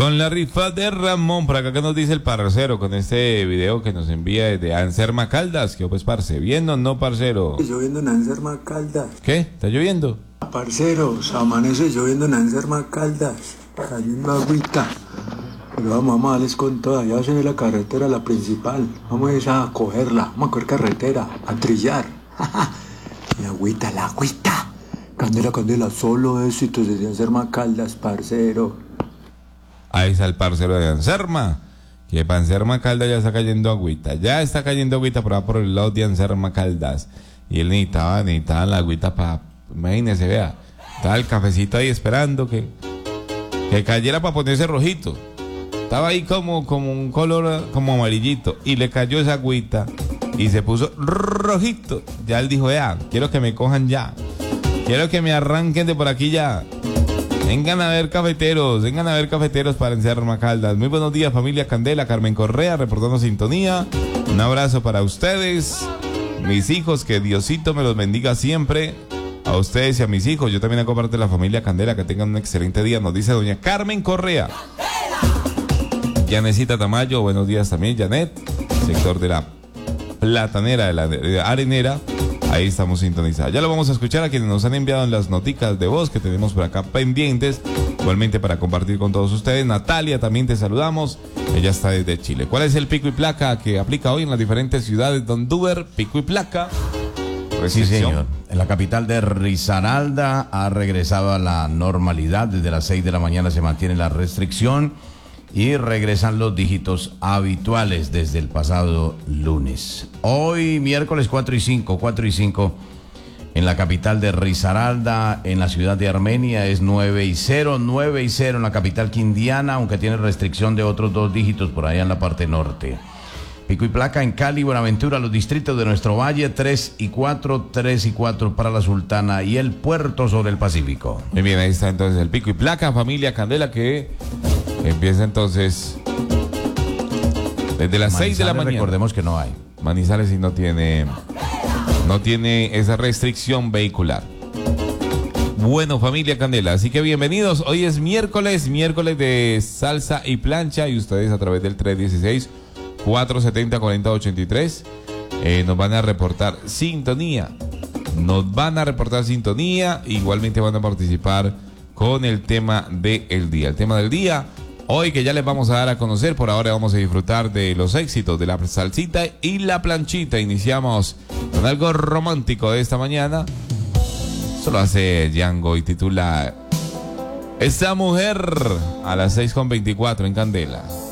Con la rifa de Ramón, por acá que nos dice el parcero con este video que nos envía desde Anserma Caldas. ¿Qué pues, parce? ¿Bien o no, parcero? Lloviendo en Anserma Caldas. ¿Qué? ¿Está lloviendo? Parceros, amanece lloviendo en Anserma Caldas, cayendo agüita. Pero vamos a darles con toda, ya se ve la carretera, la principal. Vamos a cogerla, vamos a coger carretera, a trillar. La agüita. Candela, solo éxitos desde Anserma Caldas, parcero. Ahí está el parcero de Anserma. Que para Anserma Caldas ya está cayendo agüita. Ya está cayendo agüita por ahí por el lado de Anserma Caldas. Y él necesitaba la agüita para... Imagínese, vea. Estaba el cafecito ahí esperando que cayera para ponerse rojito. Estaba ahí como un color como amarillito. Y le cayó esa agüita. Y se puso rojito. Ya él dijo, quiero que me cojan ya. Quiero que me arranquen de por aquí ya. Vengan a ver cafeteros para Anserma Caldas. Muy buenos días, familia Candela, Carmen Correa, reportando sintonía. Un abrazo para ustedes, mis hijos, que Diosito me los bendiga siempre. A ustedes y a mis hijos. Yo también hago parte de la familia Candela. Que tengan un excelente día, nos dice doña Carmen Correa. Yanecita Tamayo, buenos días también, Janet. Sector de la Platanera, de la Arenera. Ahí estamos sintonizados. Ya lo vamos a escuchar a quienes nos han enviado en las noticas de voz que tenemos por acá pendientes. Igualmente para compartir con todos ustedes. Natalia, también te saludamos. Ella está desde Chile. ¿Cuál es el pico y placa que aplica hoy en las diferentes ciudades de Honduras? Pico y placa. Sí, señor. En la capital de Risaralda ha regresado a la normalidad. Desde las 6 de la mañana se mantiene la restricción y regresan los dígitos habituales desde el pasado lunes. Hoy, miércoles 4 y 5 en la capital de Risaralda, en la ciudad de Armenia es 9 y 0 en la capital quindiana, aunque tiene restricción de otros 2 dígitos por allá en la parte norte. Pico y placa en Cali, Buenaventura, los distritos de nuestro valle, 3 y 4 para la Sultana y el puerto sobre el Pacífico. Muy bien, ahí está entonces el pico y placa, familia Candela, que empieza entonces desde las 6 de la mañana. Recordemos que no hay. Manizales sí no tiene esa restricción vehicular. Bueno, familia Candela, así que bienvenidos. Hoy es miércoles de salsa y plancha, y ustedes a través del 316-470-4083 nos van a reportar sintonía. Igualmente van a participar con el tema del día. El tema del día, hoy que ya les vamos a dar a conocer, por ahora vamos a disfrutar de los éxitos de la salsita y la planchita. Iniciamos con algo romántico de esta mañana. Eso lo hace Django y titula Esta mujer, a las 6:24 en Candela.